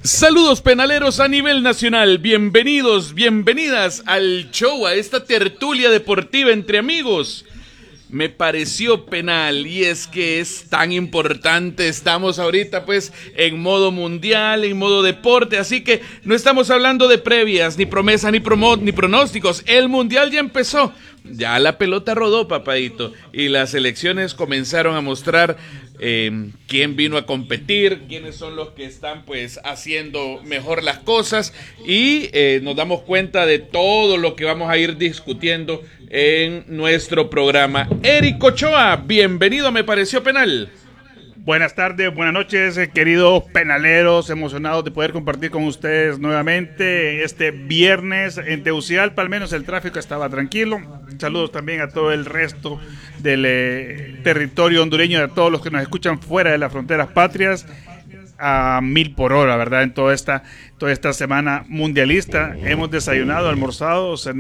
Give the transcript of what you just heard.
Saludos penaleros a nivel nacional, bienvenidos, bienvenidas al show, a esta tertulia deportiva entre amigos. Me pareció penal y es que es tan importante, estamos ahorita pues en modo mundial, en modo deporte, así que no estamos hablando de previas, ni promesas, ni pronósticos, el mundial ya empezó, ya la pelota rodó, papadito, y las selecciones comenzaron a mostrar quién vino a competir, quiénes son los que están pues haciendo mejor las cosas y nos damos cuenta de todo lo que vamos a ir discutiendo en nuestro programa. Eric Ochoa, bienvenido, me pareció penal. Buenas tardes, buenas noches, queridos penaleros, emocionados de poder compartir con ustedes nuevamente este viernes en Tegucigalpa. Al menos el tráfico estaba tranquilo. Saludos también a todo el resto del territorio hondureño, a todos los que nos escuchan fuera de las fronteras patrias, a 1000 por hora, ¿verdad? En toda esta semana mundialista hemos desayunado, almorzado, cenado